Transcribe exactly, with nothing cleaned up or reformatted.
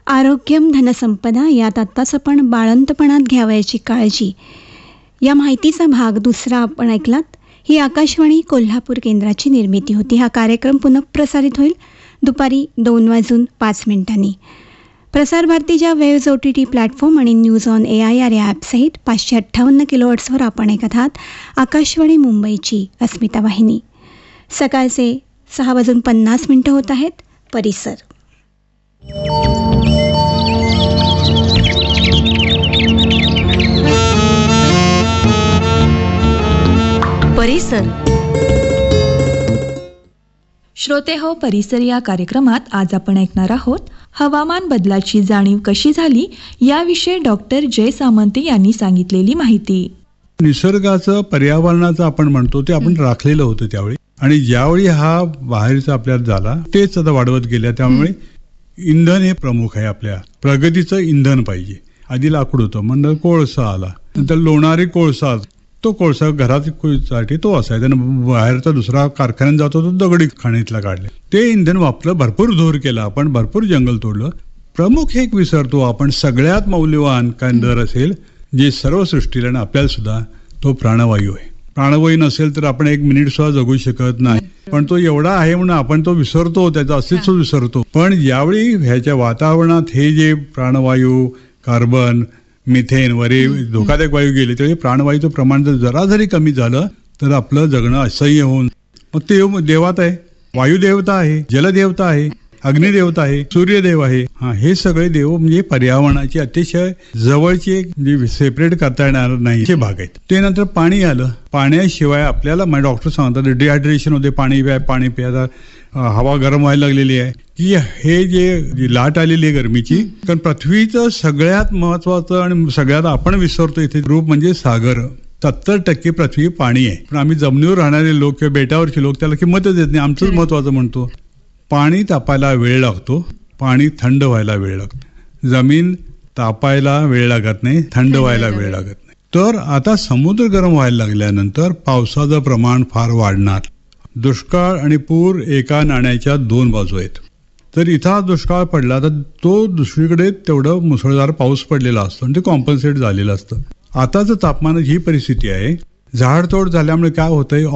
आरोग्यम धनसंपदा यात आत्ताच आपण बाळंतपणात घ्यावयाची काळजी या माहितीचा भाग दुसरा आपण ऐकलात. ही आकाशवाणी कोल्हापूर केंद्राची निर्मिती होती. हा कार्यक्रम पुनःप्रसारित होईल दुपारी दोन वाजून पाच मिनिटांनी. प्रसार भारतीच्या waves O T T platform आणि news on A I R या ॲपसहित पाचशे अठ्ठावन्न किलोहर्ट्सवर आपण ऐकत आहात आकाशवाणी मुंबईची अस्मिता वाहिनी. सकाळचे सहा वाजून पन्नास मिनटं होत आहेत. परिसर परिसर श्रोते हो, परिसर या कार्यक्रमात आज आपण ऐकणार आहोत हवामान बदलाची जाणीव कशी झाली याविषयी डॉक्टर जय सामंत यांनी सांगितलेली माहिती. निसर्गाचं पर्यावरणाचं आपण म्हणतो ते आपण राखलेलं होतं त्यावेळी, आणि ज्यावेळी हा बाहेरचा आपल्यात झाला तेच आता वाढवत गेल्या. त्यामुळे इंधन हे प्रमुख आहे. आपल्या प्रगतीचं इंधन पाहिजे. आधी लाकूड होतं, म्हणलं कोळसा आला, नंतर लोणारी कोळसा, तो कोळसा घरासाठी तो असायचा, आणि बाहेरचा दुसरा कारखान्यात जातो तो दगडी खाणीतला काढले. ते इंधन वापरलं, भरपूर धूर केला आपण, भरपूर जंगल तोडलं. प्रमुख एक विसरतो आपण, सगळ्यात मौल्यवान काय दर असेल जे सर्व सृष्टीला आणि आपल्याला सुद्धा, तो प्राणवायू आहे. प्राणवायू नसेल तर आपण एक मिनिट सुद्धा जगू शकत नाही. पण तो एवढा आहे म्हणून आपण तो विसरतो, त्याचं अस्तित्व विसरतो. पण ज्यावेळी ह्याच्या वातावरणात हे जे प्राणवायू, कार्बन, मिथेन वरे धोकादायक वायू गेले, त्यावेळी प्राणवायूचं प्रमाण जर जरा जरी कमी झालं तर आपलं जगणं असह्य होऊन, मग ते देवात आहे, वायुदेवता आहे, जलदेवता आहे, अग्निदेवता आहे, सूर्यदेव आहे. हा हे सगळे देव म्हणजे पर्यावरणाची अतिशय जवळची एक म्हणजे सेपरेट करता येणार नाही हे भाग आहेत. ते नंतर पाणी आलं. पाण्याशिवाय आपल्याला डॉक्टर सांगतात डिहायड्रेशन होते, पाणी प्या पाणी प्या हवा गरम व्हायला लागलेली आहे, की हे जे लाट आलेली आहे गरमीची. कारण पृथ्वीचं सगळ्यात महत्वाचं आणि सगळ्यात आपण विसरतो इथे रूप म्हणजे सागर. सत्तर टक्के पृथ्वी पाणी आहे, पण आम्ही जमिनीवर राहणारे लोक किंवा बेटावरचे लोक त्याला किंमतच देत नाही. आमचंच महत्वाचं म्हणतो. पाणी तापायला वेळ लागतो, पाणी थंड व्हायला वेळ लागतो. जमीन तापायला वेळ लागत नाही, थंड व्हायला वेळ लागत नाही. तर आता समुद्र गरम व्हायला लागल्यानंतर पावसाचं प्रमाण फार वाढणार. दुष्काळ आणि पूर एका नाण्याच्या दोन बाजू आहेत. तर इथं दुष्काळ पडला तर तो दुसरीकडे तेवढं मुसळधार पाऊस पडलेला असतो आणि ते कॉम्पन्सेट झालेलं असतं. आताचं तापमानाची ही परिस्थिती आहे. झाडतोड झाल्यामुळे काय होतंय,